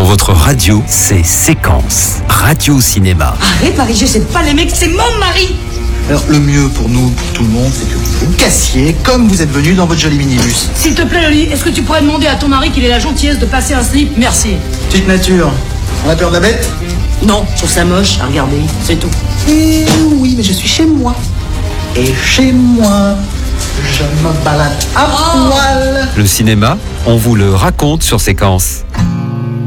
votre radio, c'est Séquence. Radio-cinéma. Arrête Marie-G, c'est pas les mecs, c'est mon mari. Alors le mieux pour nous, pour tout le monde, c'est que vous vous cassiez comme vous êtes venu dans votre joli minibus. S'il te plaît Loli, est-ce que tu pourrais demander à ton mari qu'il ait la gentillesse de passer un slip? Merci. Petite nature, on a peur de la bête? Non, je trouve ça moche à regarder, c'est tout. Eh oui, mais je suis chez moi. Et chez moi, je me balade à poil. Le cinéma, on vous le raconte sur Séquence.